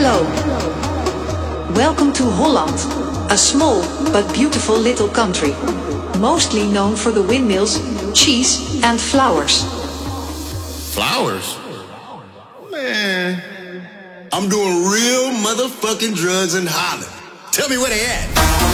Welcome to Holland, a small but beautiful little country, mostly known for the windmills, cheese and flowers. Flowers? Man, I'm doing real motherfucking drugs in Holland. Tell me where they at.